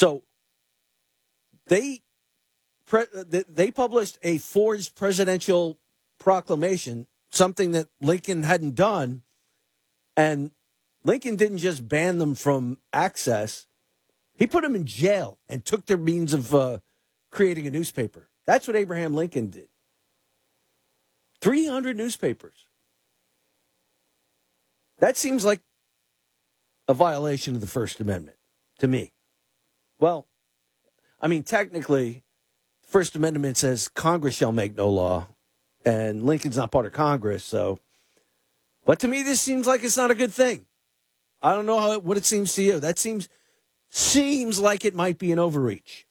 So they published a forged presidential proclamation, something that Lincoln hadn't done, and Lincoln didn't just ban them from access. He put them in jail and took their means of creating a newspaper. That's what Abraham Lincoln did. 300 newspapers. That seems like a violation of the First Amendment to me. Well, I mean, technically, the First Amendment says Congress shall make no law, and Lincoln's not part of Congress, so. But to me, this seems like it's not a good thing. I don't know what it seems to you. That seems like it might be an overreach.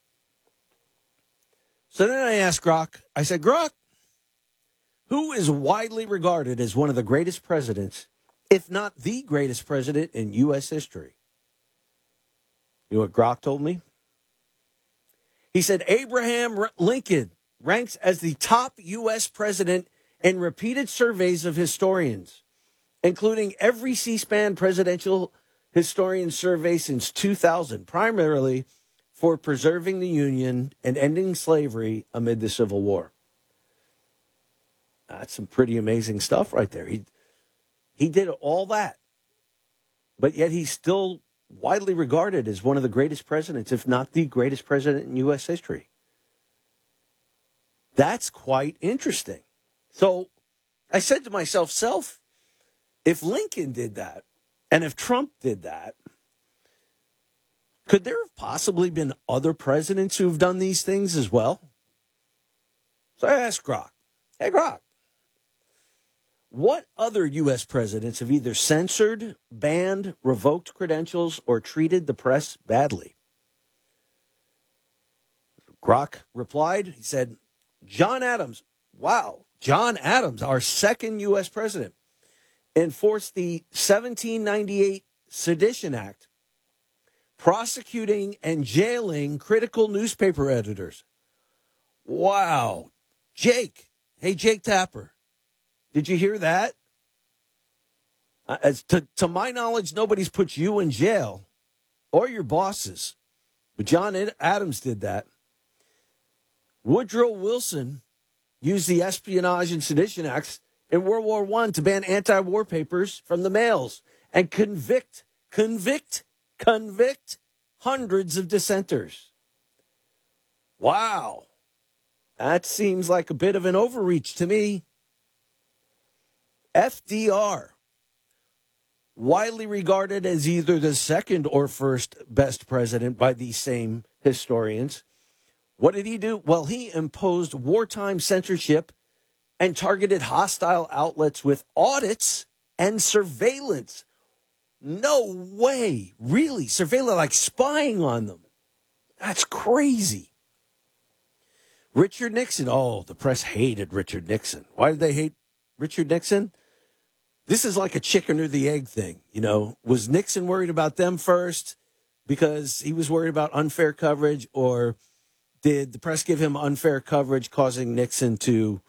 So then I asked Grok, I said, Grok, who is widely regarded as one of the greatest presidents, if not the greatest president in U.S. history? You know what Grok told me? He said Abraham Lincoln ranks as the top U.S. president in repeated surveys of historians, including every C-SPAN presidential historian survey since 2000, primarily for preserving the Union and ending slavery amid the Civil War. That's some pretty amazing stuff right there. He did all that, but yet he's still widely regarded as one of the greatest presidents, if not the greatest president in U.S. history. That's quite interesting. So I said to myself, if Lincoln did that, and if Trump did that, could there have possibly been other presidents who've done these things as well? So I asked Grok, hey, Grok, what other U.S. presidents have either censored, banned, revoked credentials, or treated the press badly? Grok replied, he said, John Adams. Wow, John Adams, our second U.S. president, enforced the 1798 Sedition Act, prosecuting and jailing critical newspaper editors. Wow. Jake. Hey, Jake Tapper. Did you hear that? To my knowledge, nobody's put you in jail or your bosses. But John Adams did that. Woodrow Wilson used the Espionage and Sedition Acts in World War I to ban anti-war papers from the mails and convict hundreds of dissenters. Wow. That seems like a bit of an overreach to me. FDR, widely regarded as either the second or first best president by these same historians. What did he do? Well, he imposed wartime censorship and targeted hostile outlets with audits and surveillance. No way. Really? Surveillance, like spying on them. That's crazy. Richard Nixon. Oh, the press hated Richard Nixon. Why did they hate Richard Nixon? This is like a chicken or the egg thing. You know, was Nixon worried about them first because he was worried about unfair coverage, or did the press give him unfair coverage, causing Nixon to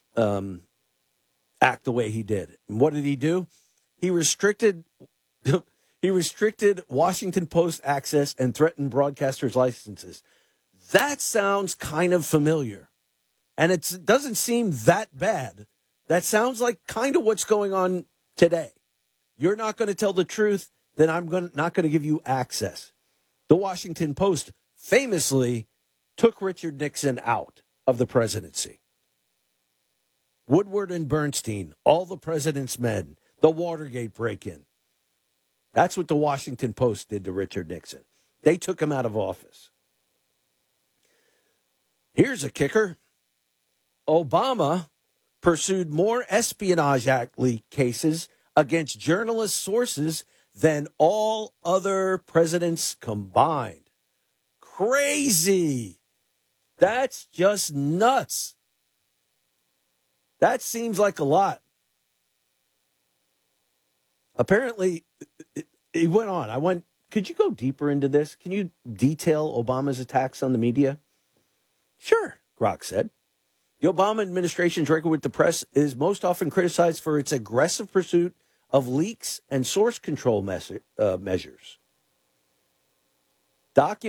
act the way he did? And what did he do? He restricted Washington Post access and threatened broadcasters' licenses. That sounds kind of familiar, and it doesn't seem that bad. That sounds like kind of what's going on today. You're not going to tell the truth, then I'm not going to give you access. The Washington Post famously took Richard Nixon out of the presidency. Woodward and Bernstein, all the president's men, the Watergate break-in. That's what the Washington Post did to Richard Nixon. They took him out of office. Here's a kicker. Obama pursued more Espionage Act leak cases against journalist sources than all other presidents combined. Crazy. That's just nuts. That seems like a lot. Apparently, he went on. Could you go deeper into this? Can you detail Obama's attacks on the media? Sure, Grok said. The Obama administration's record with the press is most often criticized for its aggressive pursuit of leaks and source control measures.